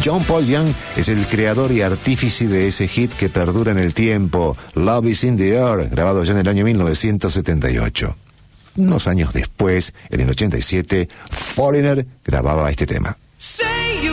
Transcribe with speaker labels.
Speaker 1: John Paul Young es el creador y artífice de ese hit que perdura en el tiempo, Love is in the Air, grabado ya en el año 1978. Unos años después, en el 87, Foreigner grababa este tema.
Speaker 2: Say